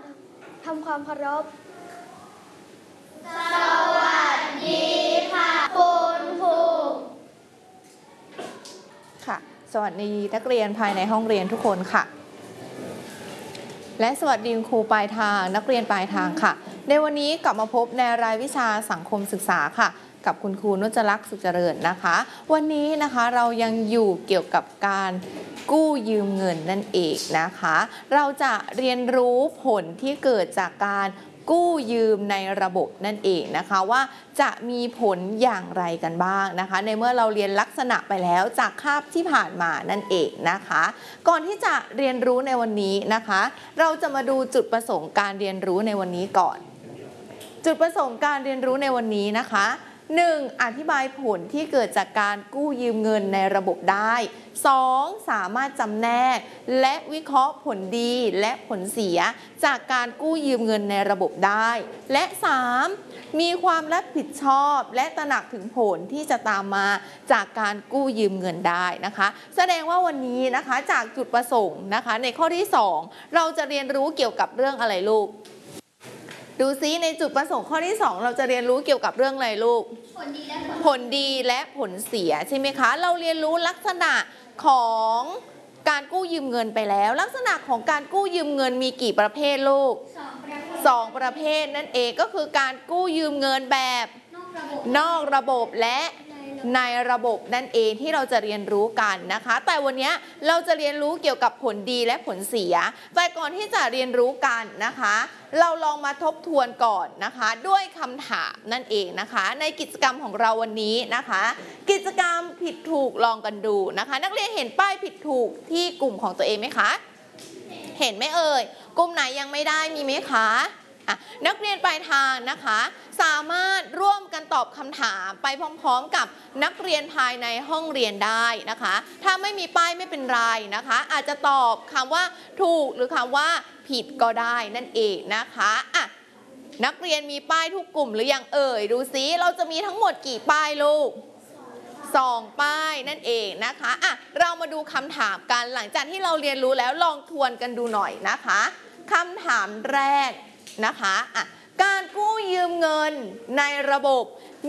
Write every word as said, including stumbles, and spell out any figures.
ทำความเคารพสวัสดีค่ะคุณครูค่ะสวัสดีนักเรียนภายในห้องเรียนทุกคนค่ะและสวัสดีครูปลายทางนักเรียนปลายทางค่ะในวันนี้กลับมาพบในรายวิชาสังคมศึกษาค่ะกับคุณครูนุชลักษณ์สุขเจริญนะคะวันนี้นะคะเรายังอยู่เกี่ยวกับการกู้ยืมเงินนั่นเองนะคะเราจะเรียนรู้ผลที่เกิดจากการกู้ยืมในระบบนั่นเองนะคะว่าจะมีผลอย่างไรกันบ้างนะคะในเมื่อเราเรียนลักษณะไปแล้วจากคาบที่ผ่านมานั่นเองนะคะก่อนที่จะเรียนรู้ในวันนี้นะคะเราจะมาดูจุดประสงค์การเรียนรู้ในวันนี้ก่อนจุดประสงค์การเรียนรู้ในวันนี้นะคะหนึ่งอธิบายผลที่เกิดจากการกู้ยืมเงินในระบบได้สองสามารถจำแนกและวิเคราะห์ผลดีและผลเสียจากการกู้ยืมเงินในระบบได้และสามมีความรับผิดชอบและตระหนักถึงผลที่จะตามมาจากการกู้ยืมเงินได้นะคะแสดงว่าวันนี้นะคะจากจุดประสงค์นะคะในข้อที่สองเราจะเรียนรู้เกี่ยวกับเรื่องอะไรลูกดูซิในจุดประสงค์ข้อที่สองเราจะเรียนรู้เกี่ยวกับเรื่องอะไรลูกผลดีและผลดีและผลเสียใช่ไหมคะเราเรียนรู้ลักษณะของการกู้ยืมเงินไปแล้วลักษณะของการกู้ยืมเงินมีกี่ประเภทลูกสองประเภทนั่นเองก็คือการกู้ยืมเงินแบบนอกระบบและในระบบนั่นเองที่เราจะเรียนรู้กันนะคะแต่วันนี้เราจะเรียนรู้เกี่ยวกับผลดีและผลเสียแต่ก่อนที่จะเรียนรู้กันนะคะเราลองมาทบทวนก่อนนะคะด้วยคำถามนั่นเองนะคะในกิจกรรมของเราวันนี้นะคะกิจกรรมผิดถูกลองกันดูนะคะนักเรียนเห็นป้ายผิดถูกที่กลุ่มของตัวเองไหมคะเห็นไหมเอ่ยกลุ่มไหนยังไม่ได้มีไหมคะนักเรียนปลายทางนะคะสามารถร่วมกันตอบคำถามไปพร้อมๆกับนักเรียนภายในห้องเรียนได้นะคะถ้าไม่มีป้ายไม่เป็นไรนะคะอาจจะตอบคำว่าถูกหรือคำว่าผิดก็ได้นั่นเองนะคะอ่ะนักเรียนมีป้ายทุกกลุ่มหรือยังเอ่ยดูซิเราจะมีทั้งหมดกี่ป้ายลูกสองป้ายนั่นเองนะคะอ่ะเรามาดูคำถามกันหลังจากที่เราเรียนรู้แล้วลองทวนกันดูหน่อยนะคะคำถามแรกนะคะอ่ะการกู้ยืมเงินในระบบ